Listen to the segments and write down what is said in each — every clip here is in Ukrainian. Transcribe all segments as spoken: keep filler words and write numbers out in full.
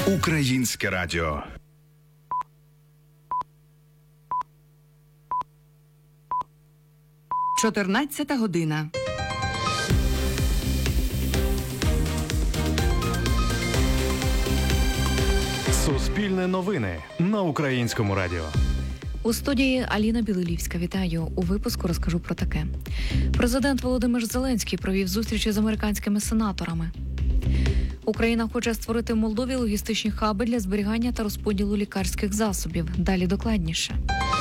Українське радіо. чотирнадцята година. Суспільне новини на Українському радіо. У студії Аліна Білилівська. Вітаю. У випуску розкажу про таке. Президент Володимир Зеленський провів зустрічі з американськими сенаторами. Україна хоче створити в Молдові логістичні хаби для зберігання та розподілу лікарських засобів. Далі докладніше.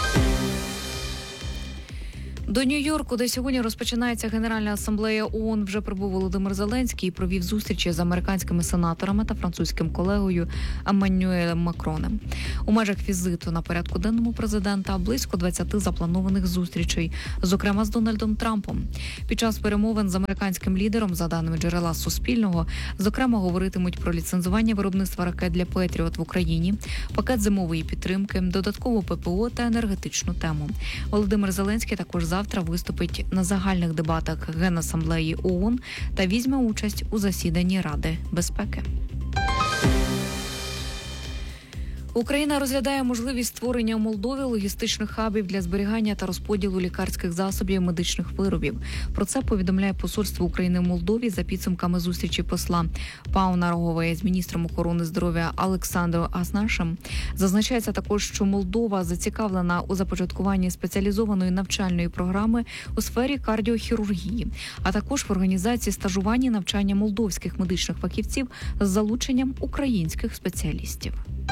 До Нью-Йорку, де сьогодні розпочинається Генеральна асамблея ООН, вже прибув Володимир Зеленський і провів зустрічі з американськими сенаторами та французьким колегою Еммануелем Макроном. У межах візиту на порядку денному президента близько двадцяти запланованих зустрічей, зокрема з Дональдом Трампом. Під час перемовин з американським лідером, за даними джерела Суспільного, зокрема говоритимуть про ліцензування виробництва ракет для Петріот в Україні, пакет зимової підтримки, додаткову ППО та енергетичну тему. Володимир Зеленський також завтра виступить на загальних дебатах Генасамблеї ООН та візьме участь у засіданні Ради безпеки. Україна розглядає можливість створення у Молдові логістичних хабів для зберігання та розподілу лікарських засобів і медичних виробів. Про це повідомляє посольство України в Молдові за підсумками зустрічі посла Пауна Рогової з міністром охорони здоров'я Олександром Аснашем. Зазначається також, що Молдова зацікавлена у започаткуванні спеціалізованої навчальної програми у сфері кардіохірургії, а також в організації стажування і навчання молдовських медичних фахівців з залученням українських спеціалістів.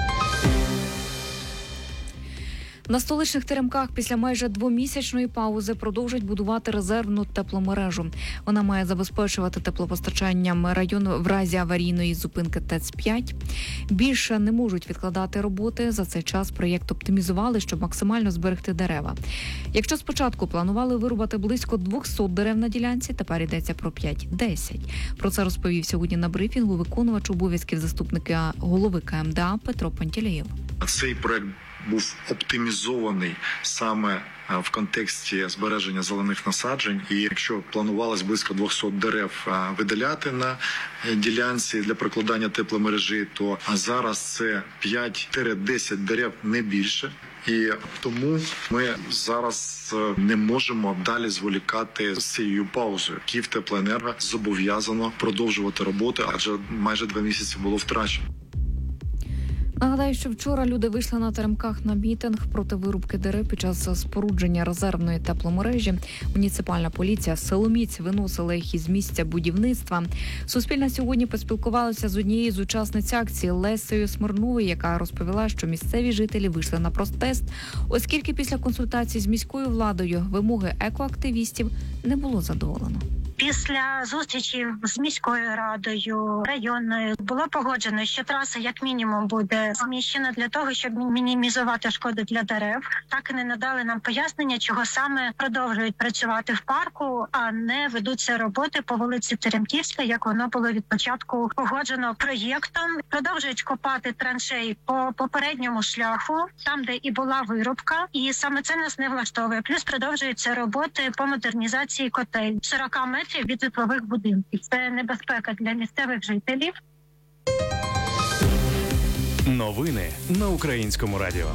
На столичних теремках після майже двомісячної паузи продовжать будувати резервну тепломережу. Вона має забезпечувати теплопостачанням району в разі аварійної зупинки ТЕЦ п'ять. Більше не можуть відкладати роботи. За цей час проєкт оптимізували, щоб максимально зберегти дерева. Якщо спочатку планували вирубати близько двісті дерев на ділянці, тепер йдеться про п'ять-десять. Про це розповів сьогодні на брифінгу виконувач обов'язків заступника голови КМДА Петро Пантелеєв. Цей проєкт був оптимізований саме в контексті збереження зелених насаджень. І якщо планувалось близько двісті дерев видаляти на ділянці для прокладання тепломережі, то зараз це п'ять-десять дерев, не більше. І тому ми зараз не можемо далі зволікати з цією паузою. Київтеплоенерго зобов'язано продовжувати роботу, адже майже два місяці було втрачено. Нагадаю, що вчора люди вийшли на теремках на мітинг проти вирубки дерев під час спорудження резервної тепломережі. Муніципальна поліція силоміць виносила їх із місця будівництва. Суспільне сьогодні поспілкувалося з однією з учасниць акції Лесею Смирновою, яка розповіла, що місцеві жителі вийшли на протест, оскільки після консультацій з міською владою вимоги екоактивістів не було задоволено. Після зустрічі з міською радою, районною, було погоджено, що траса як мінімум буде зміщена для того, щоб мінімізувати шкоду для дерев. Так і не надали нам пояснення, чого саме продовжують працювати в парку, а не ведуться роботи по вулиці Теремківська, як воно було від початку погоджено проєктом. Продовжують копати траншеї по попередньому шляху, там, де і була вирубка, і саме це нас не влаштовує. Плюс продовжуються роботи по модернізації котель сорок метрів від житлових будинків. Це небезпека для місцевих жителів. Новини на Українському радіо.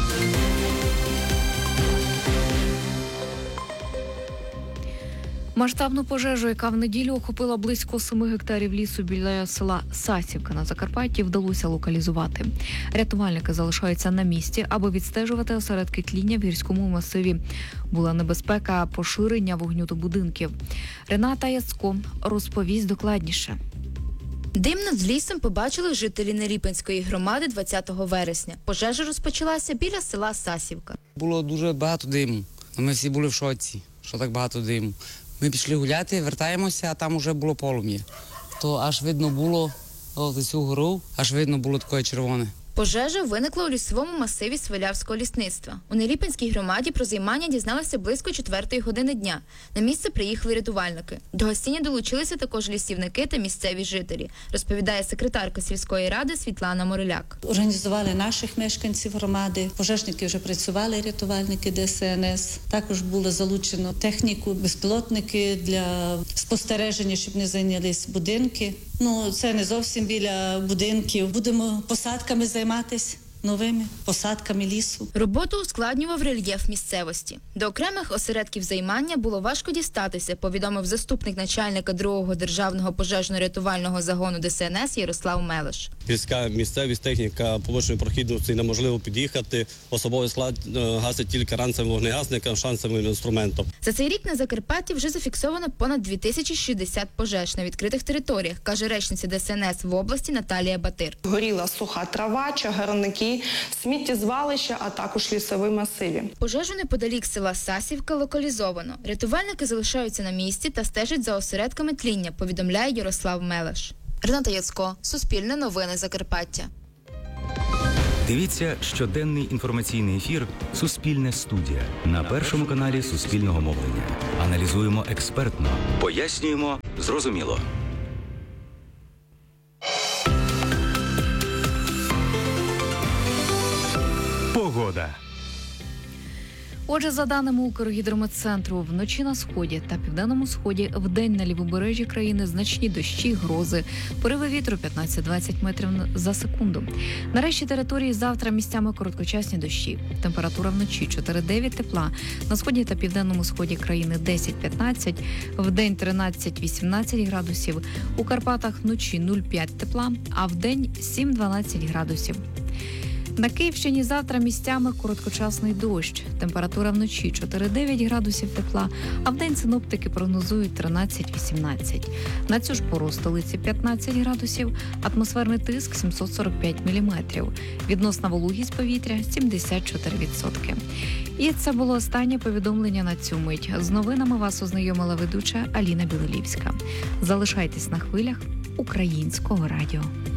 Масштабну пожежу, яка в неділю охопила близько семи гектарів лісу біля села Сасівка на Закарпатті, вдалося локалізувати. Рятувальники залишаються на місці, аби відстежувати осередки тління в гірському масиві. Була небезпека поширення вогню до будинків. Рената Яцко розповість докладніше. Дим над лісом побачили жителі Неріпинської громади двадцятого вересня. Пожежа розпочалася біля села Сасівка. Було дуже багато диму. Ми всі були в шоці, що так багато диму. Ми пішли гуляти, вертаємося, а там вже було полум'я. То аж видно було, о, цю гору, аж видно було таке червоне. Пожежа виникла у лісовому масиві Свалявського лісництва. У Неліпинській громаді про займання дізналися близько четвертої години дня. На місце приїхали рятувальники. До гасіння долучилися також лісівники та місцеві жителі, розповідає секретарка сільської ради Світлана Мореляк. Організували наших мешканців громади, пожежники вже працювали, рятувальники Де Ес Ен Ес. Також було залучено техніку, безпілотники для спостереження, щоб не зайнялись будинки. Ну, це не зовсім біля будинків. Будемо посадками займатися, новими посадками лісу. Роботу ускладнював рельєф місцевості. До окремих осередків займання було важко дістатися, повідомив заступник начальника другого державного пожежно-рятувального загону Де Ес Ен Ес Ярослав Мелеш. Гірська місцевість, техніка побочної прохідності, неможливо під'їхати. Особовий склад гасить тільки ранцевим вогнегасником, шансовим інструментом. За цей рік на Закарпатті вже зафіксовано понад дві тисячі шістдесят пожеж на відкритих територіях, каже речниця Де Ес Ен Ес в області Наталія Батир. Горіла суха трава, чагарники, сміттєзвалища, а також лісові масиві. Пожежу неподалік села Сасівка локалізовано. Рятувальники залишаються на місці та стежать за осередками тління, повідомляє Ярослав Мелеш. Рената Яцко, Суспільне новини Закарпаття. Дивіться щоденний інформаційний ефір «Суспільне студія» на Першому каналі Суспільного мовлення. Аналізуємо експертно, пояснюємо зрозуміло. Погода. Отже, за даними Укргідрометцентру, вночі на сході та південному сході, вдень на лівобережжі країни значні дощі, грози, пориви вітру п'ятнадцять-двадцять метрів за секунду. На решті території завтра місцями короткочасні дощі. Температура вночі чотири-дев'ять тепла, на сході та південному сході країни десять-п'ятнадцять, вдень тринадцять-вісімнадцять градусів, у Карпатах вночі нуль-п'ять тепла, а вдень сім-дванадцять градусів. На Київщині завтра місцями короткочасний дощ. Температура вночі чотири-дев'ять градусів тепла, а вдень синоптики прогнозують тринадцять-вісімнадцять. На цю ж пору у столиці п'ятнадцять градусів, атмосферний тиск сімсот сорок п'ять міліметрів. Відносна вологість повітря сімдесят чотири відсотки. І це було останнє повідомлення на цю мить. З новинами вас ознайомила ведуча Аліна Білолівська. Залишайтесь на хвилях Українського радіо.